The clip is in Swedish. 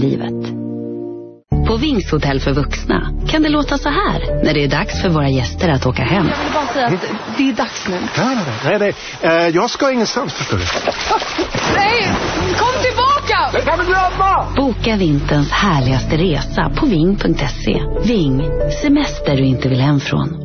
livet. På Vings hotell för vuxna kan det låta så här när det är dags för våra gäster att åka hem. Jag vill bara säga att det är dags nu. Nej. Jag ska ingenstans, förstår du. Nej, kom tillbaka! Det kan vi glömma! Boka vinterns härligaste resa på ving.se. Ving, semester du inte vill hem från.